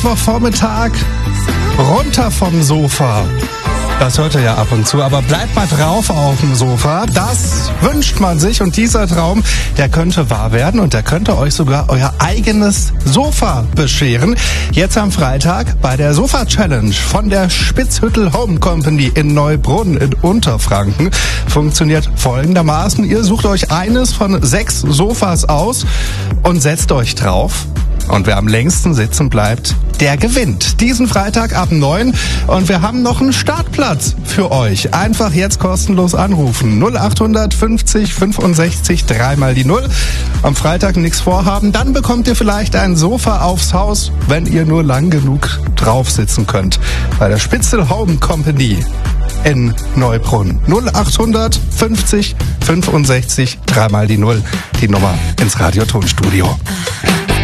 Mittwochvormittag runter vom Sofa. Das hört ihr ja ab und zu, aber bleibt mal drauf auf dem Sofa. Das wünscht man sich und dieser Traum, der könnte wahr werden und der könnte euch sogar euer eigenes Sofa bescheren. Jetzt am Freitag bei der Sofa-Challenge von der Spitzhüttel Home Company in Neubrunn in Unterfranken funktioniert folgendermaßen. Ihr sucht euch eines von 6 Sofas aus und setzt euch drauf. Und wer am längsten sitzen bleibt, der gewinnt. Diesen Freitag ab 9 und wir haben noch einen Startplatz für euch. Einfach jetzt kostenlos anrufen. 0800 50 65 3 mal die 0. Am Freitag nichts vorhaben, dann bekommt ihr vielleicht ein Sofa aufs Haus, wenn ihr nur lang genug drauf sitzen könnt. Bei der Spitzhüttel Home Company in Neubrunn. 0800 50 65 3 mal die 0. Die Nummer ins Radiotonstudio.